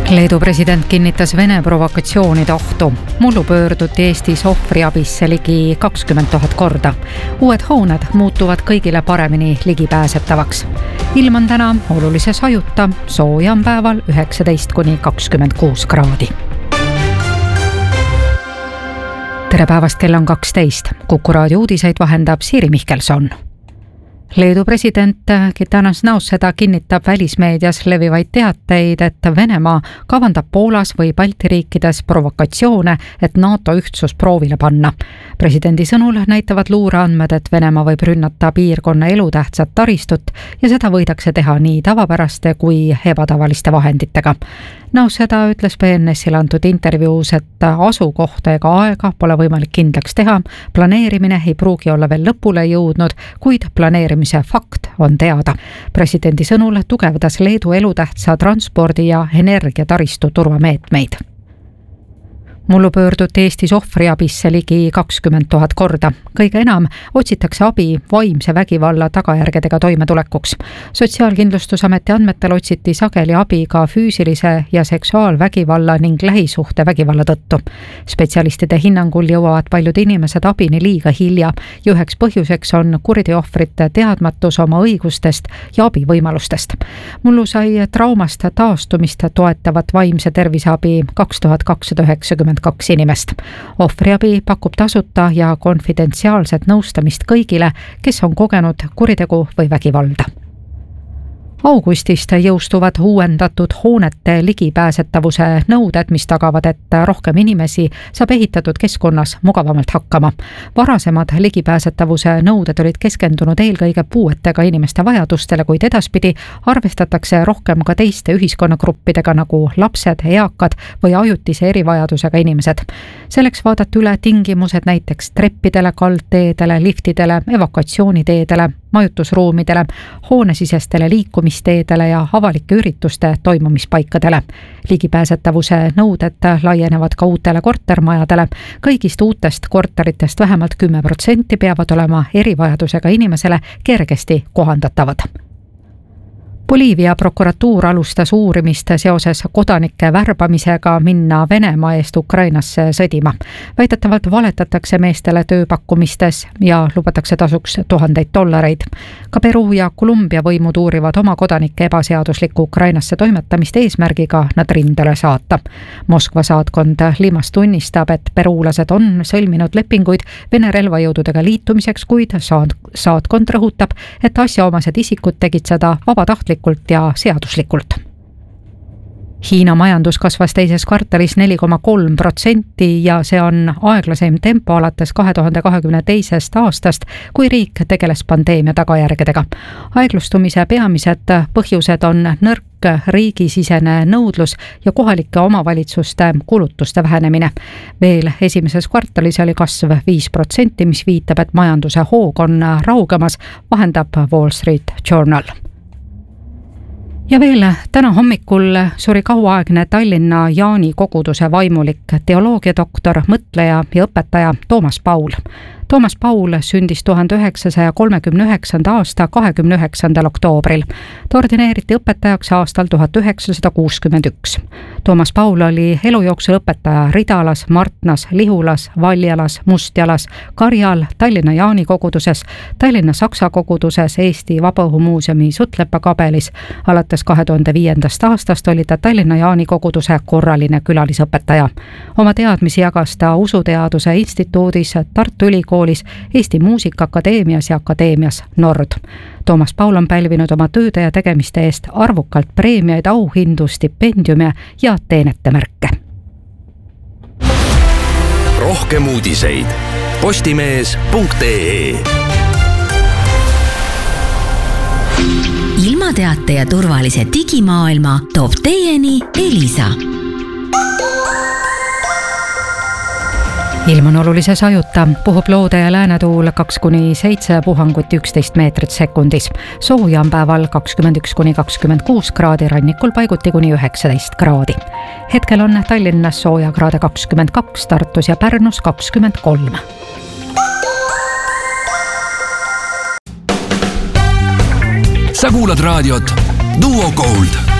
Leedu president kinnitas Vene provokatsioonide ohtu. Mullu pöörduti Eestis ohvriabisse ligi 20 000 korda. Uued hooned muutuvad kõigile paremini ligipääsetavaks. Ilm on täna olulise sajuta, sooja on päeval 19–26 kraadi. Tere päevast, kell on 12. Kuku raadio uudiseid vahendab Siiri Mihkelson. Leedu president Gitanas Nauseda kinnitab välismeedias levivaid teateid, et Venemaa kavandab Poolas või Balti riikides provokatsioone, et NATO ühtsus proovile panna. Presidendi sõnul näitavad luureandmed, et Venemaa võib rünnata piirkonna elutähtsat taristut ja seda võidakse teha nii tavapäraste kui ebatavaliste vahenditega. Nauseda ütles BNS-ile antud intervjuus, et asukohta ega aega pole võimalik kindlaks teha, planeerimine ei pruugi olla veel lõpule jõudnud, kuid planeerimise fakt on teada. Presidendi sõnul tugevdas Leedu elutähtsa transpordi ja energiataristu turvameetmeid. Mullu pöörduti Eestis ohvriabisse ligi 20 000 korda. Kõige enam otsitakse abi vaimse vägivalla tagajärgedega toimetulekuks. Sotsiaalkindlustusameti andmetel otsiti sageli abi ka füüsilise ja seksuaalvägivalla ning lähisuhte vägivalla tõttu. Spetsialistide hinnangul jõuavad paljud inimesed abini liiga hilja ja üheks põhjuseks on kuriteoohvrite teadmatus oma õigustest ja abivõimalustest. Mullu sai traumast taastumist toetavat vaimse terviseabi 2292 inimest. Ohvriabi pakub tasuta ja konfidentsiaalset nõustamist kõigile, kes on kogenud kuritegu või vägivalda. Augustist jõustuvad uuendatud hoonete ligipääsetavuse nõuded, mis tagavad, et rohkem inimesi saab ehitatud keskkonnas mugavamalt hakkama. Varasemad ligipääsetavuse nõuded olid keskendunud eelkõige puuetega inimeste vajadustele, kuid edaspidi arvestatakse rohkem ka teiste ühiskonnagruppidega nagu lapsed, eakad või ajutise erivajadusega inimesed. Selleks vaadati üle tingimused näiteks treppidele, kaldteedele, liftidele, evakuatsiooniteedele, majutusruumidele, hoonesisestele liikumisteedele ja avalike ürituste toimumispaikadele. Ligipääsetavuse nõuded laienevad ka uutele kortermajadele. Kõigist uutest korteritest vähemalt 10% peavad olema erivajadusega inimesele kergesti kohandatavad. Boliivia prokuratuur alustas uurimist seoses kodanike värbamisega minna Venemaa eest Ukrainasse sõdima. Väidetavalt valetatakse meestele tööpakkumistes ja lubatakse tasuks $1000. Ka Peru ja Kolumbia võimud uurivad oma kodanike ebaseaduslikku Ukrainasse toimetamist eesmärgiga nad rindele saata. Moskva saatkond Limas tunnistab, et peruulased on sõlminud lepinguid Vene relvajõududega liitumiseks, kuid saatkond rõhutab, et asjaomased isikud tegid seda vabatahtlikult ja seaduslikult. Hiina majandus kasvas teises kvartalis 4,3% ja see on aeglaseim tempo alates 2022. aastast, kui riik tegeles pandeemia tagajärgedega. Aeglustumise peamised põhjused on nõrk riigisisene nõudlus ja kohalike omavalitsuste kulutuste vähenemine. Veel esimeses kvartalis oli kasv 5%, mis viitab, et majanduse hoog on raugemas, vahendab Wall Street Journal. Ja veel täna hommikul suri kauaaegne Tallinna Jaani koguduse vaimulik, teoloogiadoktor, mõtleja ja õpetaja Toomas Paul. Toomas Paul sündis 1939. aasta 29. oktoobril. Ta ordineeriti õpetajaks aastal 1961. Toomas Paul oli elujooksul õpetaja Ridalas, Martnas, Lihulas, Valjalas, Mustjalas, Karjal, Tallinna Jaani koguduses, Tallinna Saksa koguduses, Eesti Vabaõhumuuseumi Sutlepa kabelis. Alates 2005. aastast oli ta Tallinna Jaani koguduse korraline külalisõpetaja. Oma teadmisi jagas ta Usuteaduse Instituudis, Tartu Ülikoolis, Eesti Muusikaakadeemias ja Akadeemias Nord. Toomas Paul on pälvinud oma tööde ja tegemiste eest arvukalt preemiaid, auhindu, stipendiume ja teenetemärke. Rohkem uudiseid postimees.ee. Ilmateate ja turvalise digimaailma toob teieni Elisa. Ilm on olulise sajuta, puhub loode ja läänetuul 2–7 puhangut 11 meetrit sekundis. Sooja on päeval 21–26 kraadi, rannikul paiguti kuni 19 kraadi. Hetkel on Tallinnas sooja kraade 22, Tartus ja Pärnus 23. Sa kuulad raadiot Duo Gold.